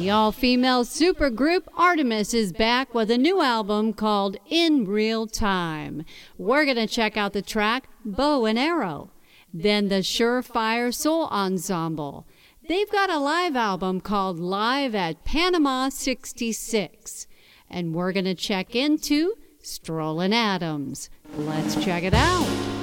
The all-female supergroup Artemis is back with a new album called In Real Time. We're going to check out the track Bow and Arrow. Then the Surefire Soul Ensemble. They've got a live album called Live at Panama 66. And we're going to check into Strollin' Adams. Let's check it out.